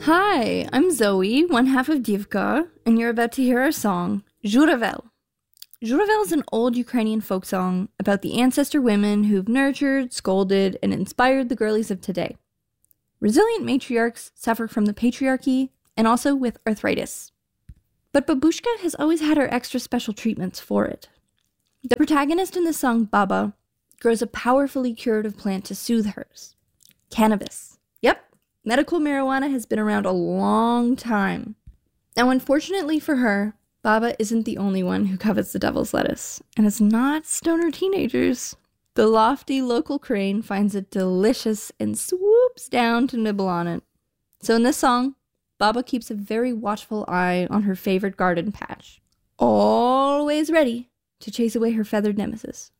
Hi, I'm Zoe, one half of Divka, and you're about to hear our song, Juravel. Juravel is an old Ukrainian folk song about the ancestor women who've nurtured, scolded, and inspired the girlies of today. Resilient matriarchs suffer from the patriarchy and also with arthritis. But Babushka has always had her extra special treatments for it. The protagonist in the song, Baba, grows a powerfully curative plant to soothe hers. Cannabis. Yep, medical marijuana has been around a long time. Now, unfortunately for her, Baba isn't the only one who covets the devil's lettuce, and it's not stoner teenagers. The lofty local crane finds it delicious and swoops down to nibble on it. So in this song, Baba keeps a very watchful eye on her favorite garden patch, always ready to chase away her feathered nemesis.